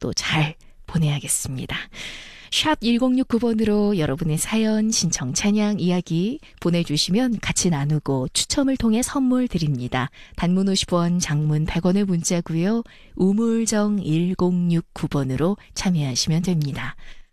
또 잘 보내야겠습니다. 샵 1069번으로 여러분의 사연, 신청, 찬양, 이야기 보내주시면 같이 나누고 추첨을 통해 선물 드립니다. 단문 50원, 장문 100원의 문자고요. 우물정 1069번으로 참여하시면 됩니다.